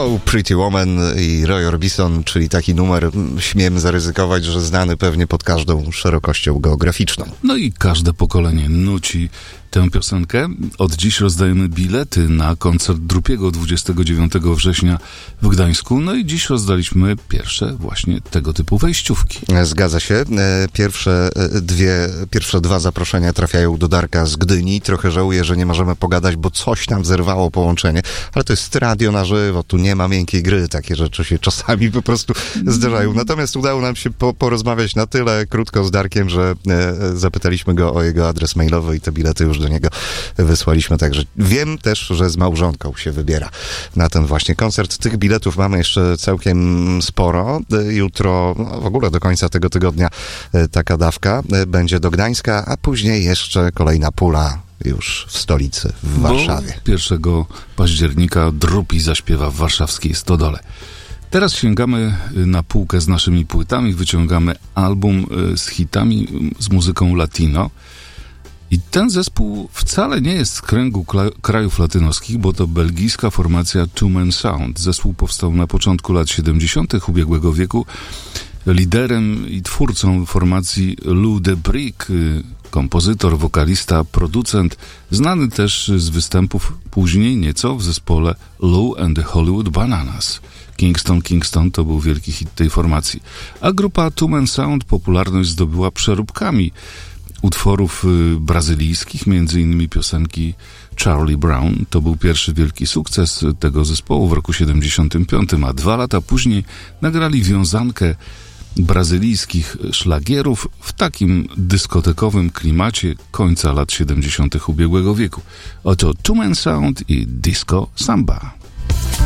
Oh, Pretty Woman i Roy Orbison, czyli taki numer, śmiem zaryzykować, że znany pewnie pod każdą szerokością geograficzną. No i każde pokolenie nuci tę piosenkę. Od dziś rozdajemy bilety na koncert Drupiego 29 września w Gdańsku. No i dziś rozdaliśmy pierwsze właśnie tego typu wejściówki. Zgadza się. Pierwsze dwa zaproszenia trafiają do Darka z Gdyni. Trochę żałuję, że nie możemy pogadać, bo coś tam zerwało połączenie. Ale to jest radio na żywo, tu nie ma miękkiej gry. Takie rzeczy się czasami po prostu zdarzają. Natomiast udało nam się porozmawiać na tyle krótko z Darkiem, że zapytaliśmy go o jego adres mailowy i te bilety już do niego wysłaliśmy, także wiem też, że z małżonką się wybiera na ten właśnie koncert. Tych biletów mamy jeszcze całkiem sporo. Jutro, w ogóle do końca tego tygodnia taka dawka będzie do Gdańska, a później jeszcze kolejna pula już w stolicy, w Warszawie. Bo 1 października Drupi zaśpiewa w warszawskiej Stodole. Teraz sięgamy na półkę z naszymi płytami, wyciągamy album z hitami, z muzyką latino. I ten zespół wcale nie jest z kręgu krajów latynoskich, bo to belgijska formacja Two Man Sound. Zespół powstał na początku lat 70. ubiegłego wieku. Liderem i twórcą formacji Lou Debrick, kompozytor, wokalista, producent, znany też z występów później nieco w zespole Lou and the Hollywood Bananas. Kingston to był wielki hit tej formacji. A grupa Two Man Sound popularność zdobyła przeróbkami utworów brazylijskich, między innymi piosenki Charlie Brown. To był pierwszy wielki sukces tego zespołu w roku 75, a 2 lata później nagrali wiązankę brazylijskich szlagierów w takim dyskotekowym klimacie końca lat 70. ubiegłego wieku. Oto Two Man Sound i Disco Samba.